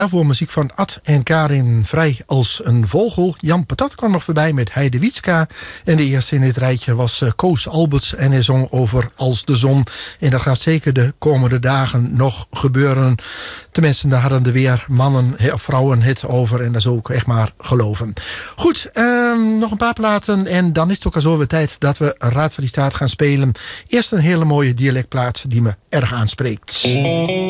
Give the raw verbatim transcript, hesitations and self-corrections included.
Voor muziek van Ad en Karin, Vrij als een vogel. Jan Patat kwam nog voorbij met Heide Wietska. En de eerste in dit rijtje was uh, Koos Alberts. En hij zong over Als de Zon. En dat gaat zeker de komende dagen nog gebeuren. Tenminste, daar hadden er weer mannen of vrouwen het over. En dat is ook echt maar geloven. Goed, um, nog een paar platen. En dan is het ook al zo weer tijd dat we Raad van die Staat gaan spelen. Eerst een hele mooie dialectplaat die me erg aanspreekt.